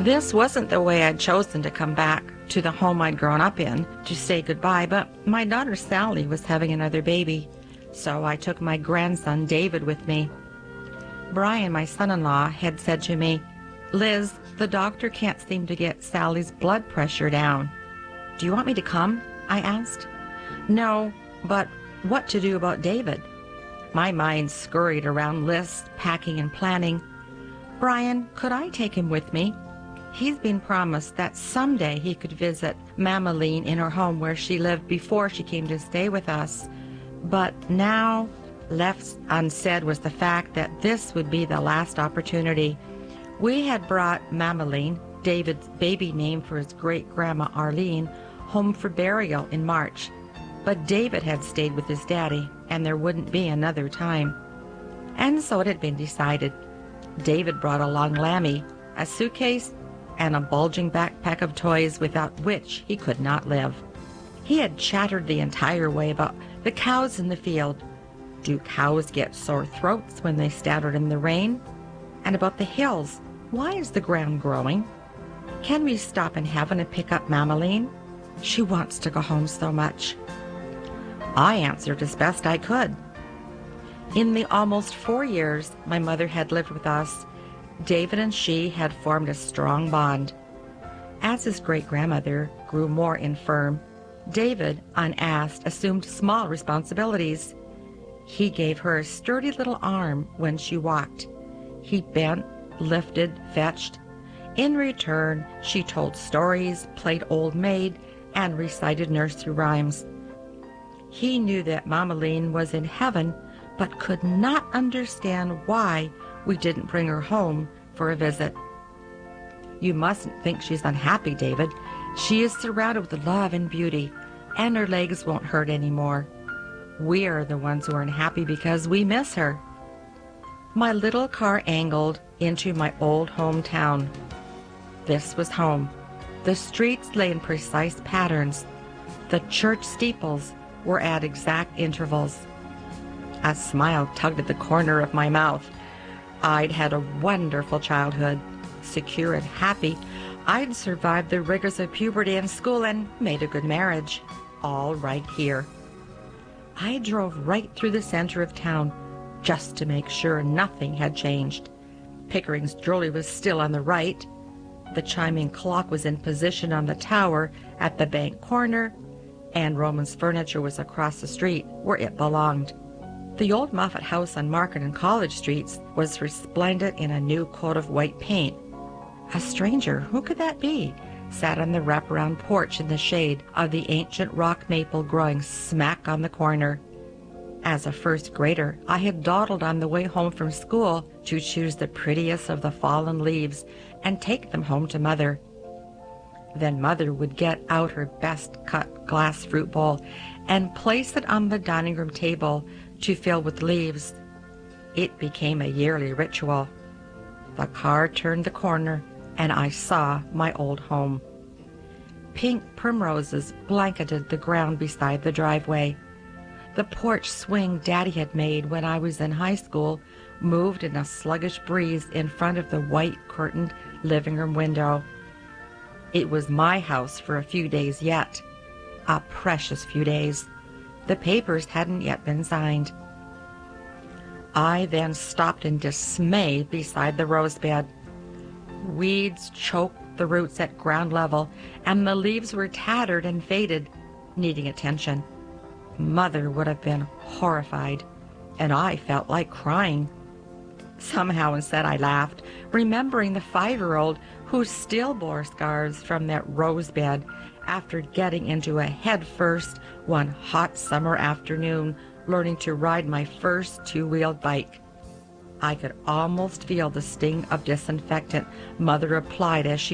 This wasn't the way I'd chosen to come back to the home I'd grown up in to say goodbye, but my daughter Sally was having another baby, so I took my grandson David with me. Brian, my son-in-law, had said to me, "Liz, the doctor can't seem to get Sally's blood pressure down. Do you want me to come?" I asked. "No, but what to do about David?" My mind scurried around lists, packing and planning. "Brian, could I take him with me? He's been promised that someday he could visit Mama Lean in her home where she lived before she came to stay with us. But now," left unsaid was the fact that this would be the last opportunity. We had brought Mama Lean, David's baby name for his great-grandma Arlene, home for burial in March. But David had stayed with his daddy, and there wouldn't be another time. And so it had been decided. David brought along Lammy, a suitcase, and a bulging backpack of toys without which he could not live. He had chattered the entire way about the cows in the field. Do cows get sore throats when they stand out in the rain? And about the hills. Why is the ground growing? Can we stop in heaven and pick up Mama Lean? She wants to go home so much. I answered as best I could. In the almost 4 years my mother had lived with us, David and she had formed a strong bond. As his great-grandmother grew more infirm, David, unasked, assumed small responsibilities. He gave her a sturdy little arm when she walked. He bent, lifted, fetched. In return, she told stories, played old maid, and recited nursery rhymes. He knew that Mama Lean was in heaven, but could not understand why we didn't bring her home for a visit. "You mustn't think she's unhappy, David. She is surrounded with love and beauty, and her legs won't hurt anymore. We are the ones who are unhappy because we miss her." My little car angled into my old hometown. This was home. The streets lay in precise patterns. The church steeples were at exact intervals. A smile tugged at the corner of my mouth. I'd had a wonderful childhood. Secure and happy, I'd survived the rigors of puberty and school and made a good marriage. All right here. I drove right through the center of town just to make sure nothing had changed. Pickering's jewelry was still on the right. The chiming clock was in position on the tower at the bank corner, and Roman's furniture was across the street where it belonged. The old Moffat house on Market and College Streets was resplendent in a new coat of white paint. A stranger, who could that be, sat on the wraparound porch in the shade of the ancient rock maple growing smack on the corner. As a first grader, I had dawdled on the way home from school to choose the prettiest of the fallen leaves and take them home to Mother. Then Mother would get out her best-cut glass fruit bowl and place it on the dining room table to fill with leaves. It became a yearly ritual. The car turned the corner, and I saw my old home. Pink primroses blanketed the ground beside the driveway. The porch swing Daddy had made when I was in high school moved in a sluggish breeze in front of the white-curtained living room window. It was my house for a few days yet. A precious few days. The papers hadn't yet been signed. I then stopped in dismay beside the rose bed. Weeds choked the roots at ground level, and the leaves were tattered and faded, needing attention. Mother would have been horrified, and I felt like crying. Somehow instead I laughed, remembering the 5-year-old who still bore scars from that rose bed after getting into a head-first one hot summer afternoon, learning to ride my first 2-wheeled bike. I could almost feel the sting of disinfectant Mother applied as she